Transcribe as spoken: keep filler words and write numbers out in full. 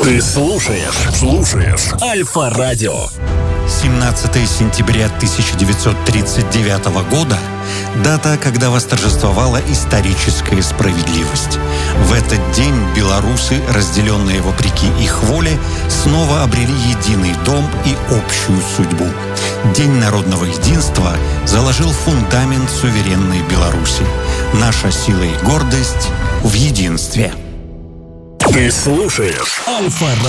Ты слушаешь, слушаешь Альфа-радио. семнадцатое сентября тысяча девятьсот тридцать девятого года – дата, когда восторжествовала историческая справедливость. В этот день белорусы, разделенные вопреки их воле, снова обрели единый дом и общую судьбу. День народного единства заложил фундамент суверенной Беларуси. Наша сила и гордость в единстве. Ты слушаешь Альфа-радио.